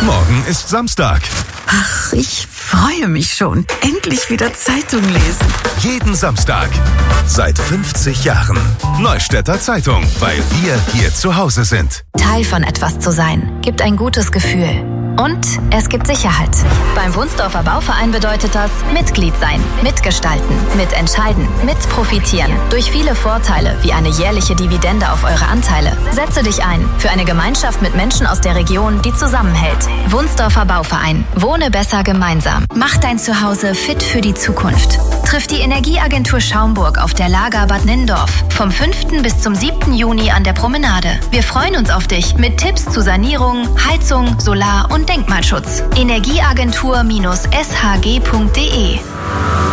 Morgen ist Samstag. Ach, ich freue mich schon. Endlich wieder Zeitung lesen. Jeden Samstag. Seit 50 Jahren. Neustädter Zeitung, weil wir hier zu Hause sind. Teil von etwas zu sein, gibt ein gutes Gefühl. Und es gibt Sicherheit. Beim Wunsdorfer Bauverein bedeutet das Mitglied sein, mitgestalten, mitentscheiden, mitprofitieren. Durch viele Vorteile wie eine jährliche Dividende auf eure Anteile. Setze dich ein für eine Gemeinschaft mit Menschen aus der Region, die zusammenhält. Wunsdorfer Bauverein. Wohne besser gemeinsam. Mach dein Zuhause fit für die Zukunft. Triff die Energieagentur Schaumburg auf der Lager Bad Nindorf vom 5. bis zum 7. Juni an der Promenade. Wir freuen uns auf dich mit Tipps zu Sanierung, Heizung, Solar- und Denkmalschutz. Energieagentur-shg.de